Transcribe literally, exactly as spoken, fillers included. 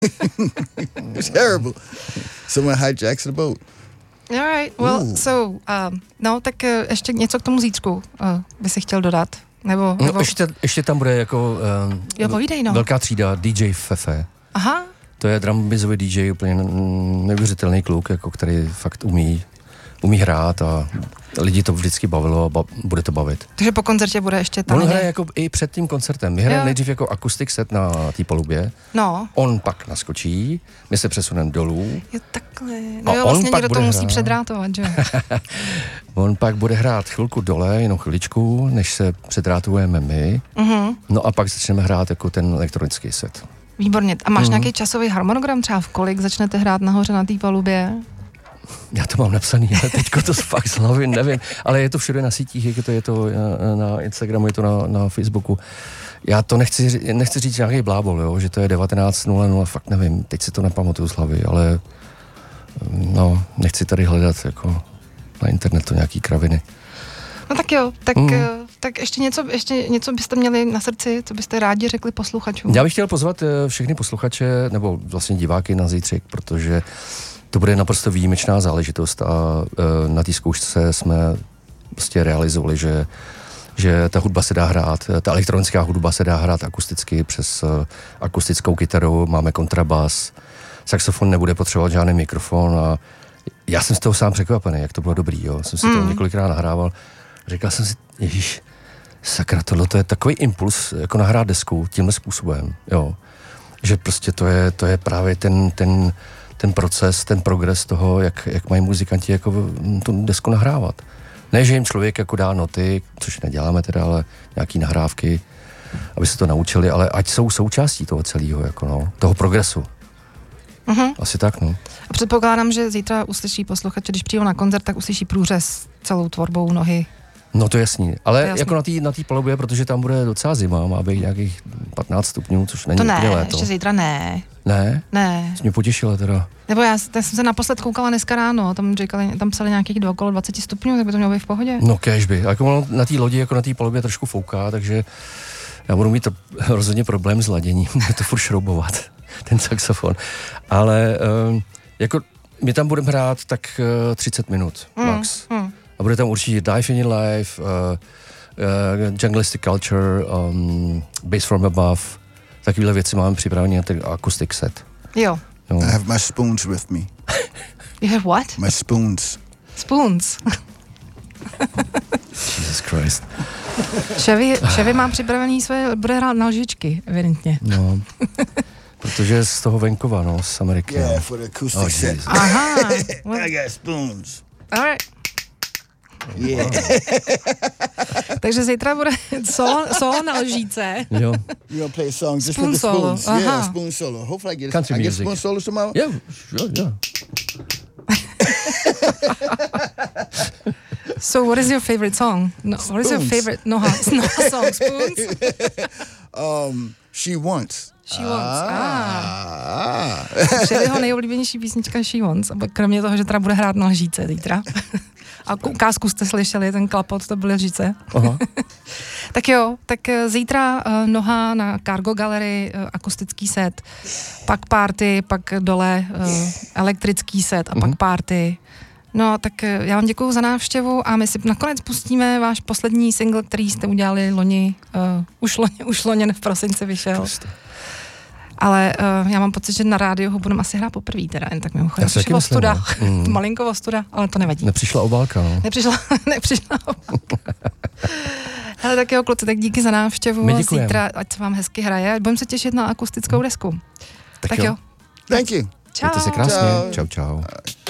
Terrible. Someone hijacks the boat. All right, well, Ooh. so, uh, no, tak uh, ještě něco k tomu zítřku uh, by si chtěl dodat, nebo... nebo... No, ještě, ještě tam bude jako uh, jo, povídej, no. velká třída D J Fefe. Aha. To je drum'n'bassový D J, úplně neuvěřitelný kluk, jako který fakt umí, umí hrát a lidi to vždycky bavilo a ba- bude to bavit. Takže po koncertě bude ještě tam. On hraje jako i před tím koncertem. My hrajeme nejdřív jako akustik set na té palubě. No. On pak naskočí, my se přesuneme dolů. Jo, takhle. No jo, vlastně někdo to musí hrát. Předrátovat, že? On pak bude hrát chvilku dole, jenom chviličku, než se předrátujeme my. Uh-huh. No a pak začneme hrát jako ten elektronický set. Výborně. A máš uh-huh. nějaký časový harmonogram třeba v kolik začnete hrát nahoře na té palubě? Já to mám napsaný, ale teďko to fakt z hlavy nevím, ale je to všude na sítích, je to, je to na Instagramu, je to na, na Facebooku. Já to nechci, nechci říct nějaký blábol, jo, že to je devatenáct nula nula, fakt nevím, teď si to nepamatuju z hlavy, ale no, nechci tady hledat jako na internetu nějaký kraviny. No tak jo, tak, mm. tak ještě, něco, ještě něco byste měli na srdci, co byste rádi řekli posluchačům. Já bych chtěl pozvat všechny posluchače, nebo vlastně diváky na zítřek, protože to bude naprosto výjimečná záležitost a e, na té zkoušce jsme prostě realizovali, že, že ta hudba se dá hrát, ta elektronická hudba se dá hrát akusticky přes e, akustickou kytaru, máme kontrabas, saxofon nebude potřebovat žádný mikrofon a já jsem z toho sám překvapený, jak to bylo dobrý, jo. Jsem si mm. to několikrát nahrával, říkal jsem si, ježíš, sakra, tohle to je takový impuls, jako nahrát desku tímhle způsobem, jo. Že prostě to je, to je právě ten, ten ten proces, ten progres toho, jak, jak mají muzikanti jako tu desku nahrávat. Ne, že jim člověk jako dá noty, což neděláme teda, ale nějaký nahrávky, aby se to naučili, ale ať jsou součástí toho celého, jako no, toho progresu. Uh-huh. Asi tak, no. A předpokládám, že zítra uslyší posluchače, když přijdou na koncert, tak uslyší průřez celou tvorbou nohy. No to je jasný, ale jasný. Jako na té na té palubě, protože tam bude docela zima, má být nějakých patnáct stupňů, což není úplně léto. To ne, ještě zítra ne. Ne? Ne. Jsi mě potěšila teda. Nebo já, já jsem se naposled koukala dneska ráno, tam říkali, tam psali nějakých dva okolo dvacet stupňů, tak by to mělo být v pohodě. No kéžby, jako na té lodi, jako na té palubě trošku fouká, takže já budu mít to, rozhodně problém s laděním, bude to furt šroubovat, ten saxofon. Ale um, jako my tam budeme hrát tak uh, třicet minut max. Mm, mm. A bude tam určitě Dive in Your Life, uh, uh, Junglistic Culture, um, Bass from Above, takovéhle věci máme připravený na ten acoustic set. Jo. jo. I have my spoons with me. You have what? My spoons. Spoons. Jesus Christ. Chevy, Chevy má připravený své, bude hrát na lžičky, evidentně. No. Protože z toho venkova, no, z Ameriky. Yeah, no. for the acoustic oh, set. Aha. Well, I got spoons. All right. Yeah. Takže zítra bude solo, solo na lžíce. Jo. You gonna play a song just spoon with the solo. spoons. Aha. Yeah, spoon solo. Hopefully I get, Country I get music. spoon solo tomorrow. Yeah, sure, yeah. So what is your favorite song? No, what is your favorite Noha, Noha song? Spoons? um, She Wants. She Wants. Ah. ah. Jeho nejoblíbenější písnička She Wants. Kromě toho, že teda bude hrát na lžíce zítra. A ukázku jste slyšeli, ten klapot, to byly lžíce. Aha. Tak jo, tak zítra uh, Noha na Cargo Gallery, uh, akustický set, pak party, pak dole uh, elektrický set a uh-huh. pak party. No, tak uh, já vám děkuju za návštěvu a my si nakonec pustíme váš poslední single, který jste udělali loni, uh, už loni, už loni v prosinci vyšel. Prostě. Ale uh, já mám pocit, že na rádiu ho budeme asi hrát poprvé, teda jen tak mimochodem. Přišla ostuda, mm. malinko ostuda, ale to nevadí. Nepřišla obálka, no. Nepřišla, nepřišla obálka. Hele, tak jo, kluci, tak díky za návštěvu. Zítra, ať se vám hezky hraje. Budeme se těšit na akustickou desku. Tak, tak jo. jo. Thank you. Čau. Mějte se krásně. Čau, čau. čau.